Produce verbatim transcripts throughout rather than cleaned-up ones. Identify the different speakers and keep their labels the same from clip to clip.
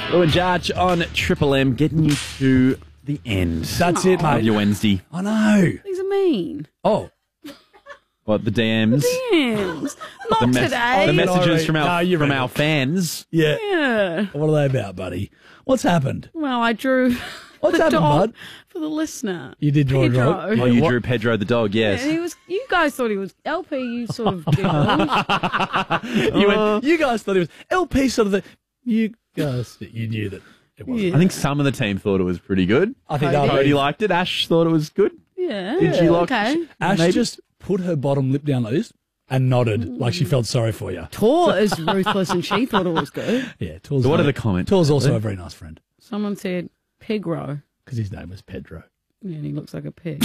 Speaker 1: Lou and Jarch on Triple M, getting you to the end.
Speaker 2: That's it, mate.
Speaker 1: Of your Wednesday.
Speaker 2: I know.
Speaker 3: These are mean.
Speaker 2: Oh.
Speaker 1: What, the D Ms?
Speaker 3: Dams. Not
Speaker 1: the, mes-
Speaker 3: today.
Speaker 1: the messages
Speaker 2: No,
Speaker 1: from our,
Speaker 2: you
Speaker 1: from
Speaker 2: read
Speaker 1: our
Speaker 2: it.
Speaker 1: fans.
Speaker 2: Yeah.
Speaker 3: Yeah.
Speaker 2: What are they about, buddy? What's happened?
Speaker 3: Well, I drew
Speaker 2: What's
Speaker 3: the
Speaker 2: happened,
Speaker 3: dog
Speaker 2: bud?
Speaker 3: for the listener.
Speaker 2: You did draw a
Speaker 3: Pedro.
Speaker 2: dog?
Speaker 1: Oh, you
Speaker 2: What-
Speaker 1: drew Pedro the dog, yes.
Speaker 3: Yeah, he was. You guys thought he was L P. You sort of did.
Speaker 2: You, went, you guys thought it was L P sort of the... You guys, you knew that it wasn't.
Speaker 3: Yeah.
Speaker 1: I think some of the team thought it was pretty good.
Speaker 2: I think
Speaker 3: Cody.
Speaker 2: they'll
Speaker 1: Cody
Speaker 2: be...
Speaker 1: liked it. Ash thought it was good.
Speaker 3: Yeah.
Speaker 1: Did you like
Speaker 3: Okay.
Speaker 2: Ash
Speaker 1: maybe?
Speaker 2: just put her bottom lip down like this and nodded like she felt sorry for you.
Speaker 3: Tor is ruthless, and she thought it was good.
Speaker 2: Yeah, Tor's
Speaker 1: So what are
Speaker 2: very-
Speaker 1: the comments?
Speaker 2: Tor's also a very nice friend
Speaker 3: Someone said Pigro.
Speaker 2: because his name was Pedro.
Speaker 3: Yeah, and he looks like a pig.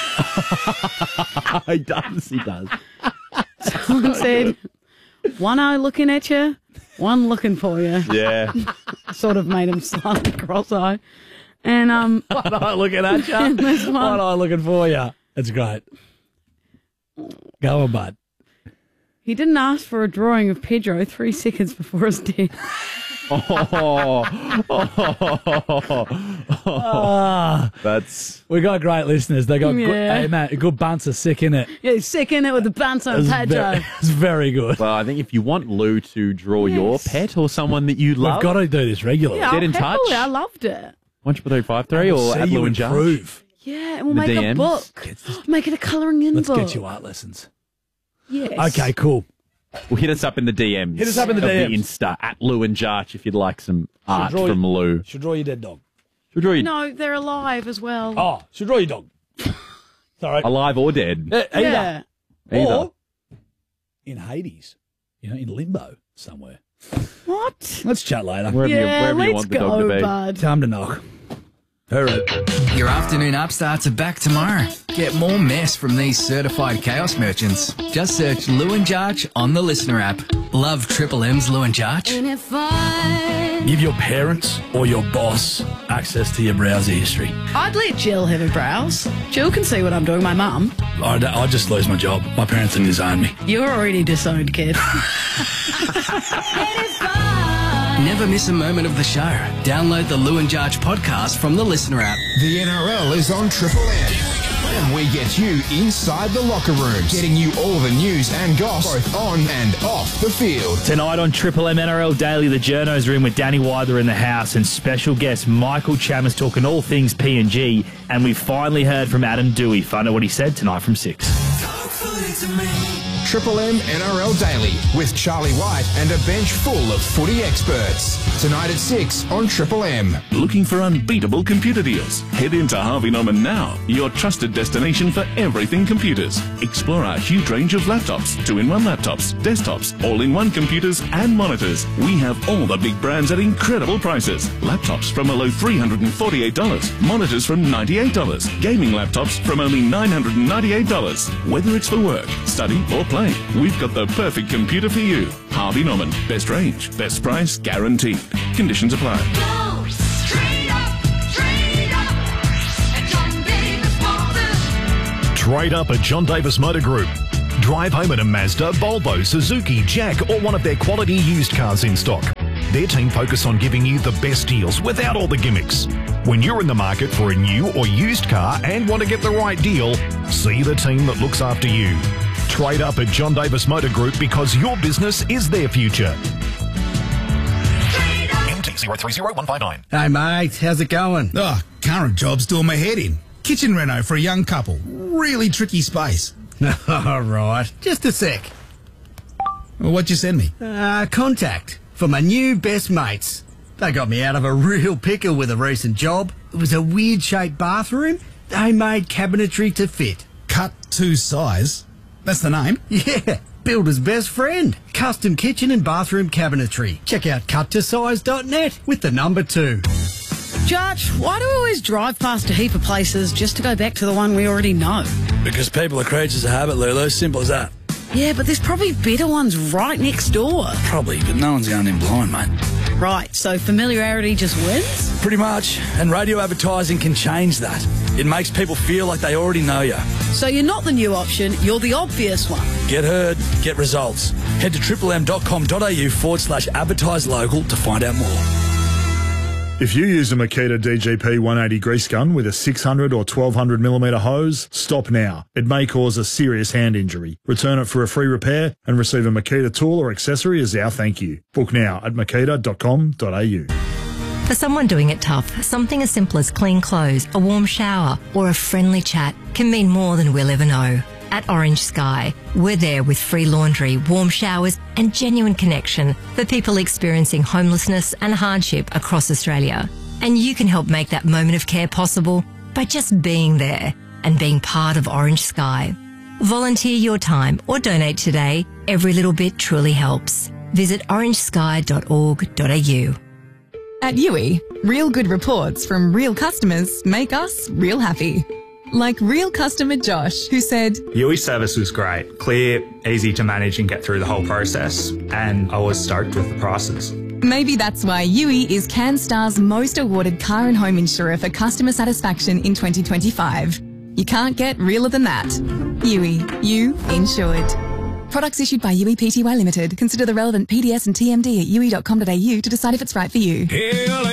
Speaker 1: he does, he does.
Speaker 3: Someone said one eye looking at you, one looking for you.
Speaker 1: Yeah.
Speaker 3: Sort of made him slightly cross-eyed. And um,
Speaker 2: One eye looking at you.
Speaker 3: And this one.
Speaker 2: One eye looking for you. That's great. Go on, bud.
Speaker 3: he didn't ask for a drawing of Pedro three seconds before his death.
Speaker 1: Oh,
Speaker 2: Ah,
Speaker 1: that's
Speaker 2: we got great listeners. They got good,
Speaker 3: Yeah.
Speaker 2: hey, man, a good bunch of sick in it.
Speaker 3: Yeah, he's sick in it with the bounce on
Speaker 2: It's
Speaker 3: Pedro.
Speaker 2: very, it's very good.
Speaker 1: well. I think if you want Lou to draw your
Speaker 3: Yes.
Speaker 1: pet or someone that you love,
Speaker 2: We've got to do this regularly.
Speaker 3: Yeah,
Speaker 1: Get in
Speaker 3: happily,
Speaker 1: touch.
Speaker 3: I loved it.
Speaker 1: one triple three five three
Speaker 2: We'll
Speaker 1: or
Speaker 2: see
Speaker 1: at
Speaker 2: you
Speaker 1: Lou and Jarch.
Speaker 2: improve.
Speaker 3: Yeah, and we'll
Speaker 1: The
Speaker 3: make
Speaker 1: D Ms.
Speaker 3: a book. Make it a colouring in
Speaker 2: Let's
Speaker 3: book.
Speaker 2: get you art lessons.
Speaker 3: Yes.
Speaker 2: Okay, cool.
Speaker 1: Well, hit us up in the D Ms.
Speaker 2: Hit us up in the
Speaker 1: of
Speaker 2: D Ms.
Speaker 1: Insta at Lou and Jarch if you'd like some art
Speaker 2: draw
Speaker 1: from
Speaker 2: you-
Speaker 1: Lou.
Speaker 2: Should draw your dead dog.
Speaker 1: Should we draw you
Speaker 3: No, they're alive as well.
Speaker 2: Oh, should draw your dog. Sorry.
Speaker 1: alive or dead?
Speaker 2: Eh, either.
Speaker 3: yeah.
Speaker 1: Either.
Speaker 2: Or in Hades, you know, in limbo somewhere.
Speaker 3: What?
Speaker 2: Let's chat later.
Speaker 1: Wherever, you,
Speaker 3: Yeah,
Speaker 1: wherever you
Speaker 3: let's
Speaker 1: want the dog to
Speaker 3: go,
Speaker 1: be.
Speaker 3: bud.
Speaker 2: Time to knock. Hurry.
Speaker 4: Your afternoon upstarts are back tomorrow. Get more mess from these certified chaos merchants. Just search Lou and Jarch on the Listener app. Love Triple M's Lou and Jarch.
Speaker 2: Give your parents or your boss access to your browser history.
Speaker 3: I'd let Jill have a browse. Jill can see what I'm doing, my mum.
Speaker 2: I'd, I'd just lose my job. My parents would disown me.
Speaker 3: You're already disowned, kid.
Speaker 4: Never miss a moment of the show. Download the Lou and Jarch podcast from the Listener app.
Speaker 5: The N R L is on Triple M. And we get you inside the locker rooms, getting you all the news and goss, both on and off the field.
Speaker 6: Tonight on Triple M N R L Daily, the Journos room with Danny Wyther in the house and special guest Michael Chammers talking all things P and G. And we finally heard from Adam Dewey. Find out what he said tonight from six.
Speaker 5: Triple M N R L Daily with Charlie White and a bench full of footy experts. Tonight at six on Triple M.
Speaker 7: Looking for unbeatable computer deals? Head into Harvey Norman now, your trusted destination for everything computers. Explore our huge range of laptops, two-in-one laptops, desktops, all-in-one computers and monitors. We have all the big brands at incredible prices. Laptops from a low three hundred forty-eight dollars, monitors from ninety-eight dollars, gaming laptops from only nine hundred ninety-eight dollars. Whether it's for work, study or play, we've got the perfect computer for you. Harvey Norman, best range, best price, guaranteed. Conditions apply.
Speaker 8: Trade up at John Davis Motor Group. Drive home in a Mazda, Volvo, Suzuki, Jack, or one of their quality used cars in stock. Their team focus on giving you the best deals without all the gimmicks. When you're in the market for a new or used car and want to get the right deal, see the team that looks after you. Trade up at John Davis Motor Group because your business is their future. M T zero three zero one five nine.
Speaker 9: Hey mate, how's it going?
Speaker 10: Oh, current job's doing my head in. Kitchen reno for a young couple. Really tricky space.
Speaker 9: All right, just a sec.
Speaker 10: Well, what'd you send me?
Speaker 9: Uh, contact for my new best mates. They got me out of a real pickle with a recent job. It was a weird-shaped bathroom. They made cabinetry to fit.
Speaker 10: Cut to size? That's the name?
Speaker 9: Yeah, builder's best friend. Custom kitchen and bathroom cabinetry. Check out cut to size dot net with the number two.
Speaker 3: Jarch, why do we always drive past a heap of places just to go back to the one we already know?
Speaker 2: Because people are creatures of habit, Lulu. Simple as that.
Speaker 3: Yeah, but there's probably better ones right next door.
Speaker 2: Probably, but no one's going in blind, mate.
Speaker 3: Right, so familiarity just wins?
Speaker 2: Pretty much. And radio advertising can change that. It makes people feel like they already know you.
Speaker 3: So you're not the new option, you're the obvious one.
Speaker 2: Get heard, get results. Head to triple m dot com dot a u forward slash advertise local to find out more.
Speaker 8: If you use a Makita D G P one eighty grease gun with a six hundred or twelve hundred millimetre hose, stop now. It may cause a serious hand injury. Return it for a free repair and receive a Makita tool or accessory as our thank you. Book now at makita dot com dot a u.
Speaker 11: For someone doing it tough, something as simple as clean clothes, a warm shower, or a friendly chat can mean more than we'll ever know. At Orange Sky, we're there with free laundry, warm showers, and genuine connection for people experiencing homelessness and hardship across Australia. And you can help make that moment of care possible by just being there and being part of Orange Sky. Volunteer your time or donate today. Every little bit truly helps. Visit orange sky dot org dot a u.
Speaker 12: At U I, real good reports from real customers make us real happy. Like real customer Josh, who said,
Speaker 13: U I service was great, clear, easy to manage and get through the whole process, and I was stoked with the prices.
Speaker 12: Maybe that's why U I is CanStar's most awarded car and home insurer for customer satisfaction in twenty twenty-five. You can't get realer than that. U I, you insured. Products issued by U I Pty Limited. Consider the relevant P D S and T M D at u i dot com dot a u to decide if it's right for you.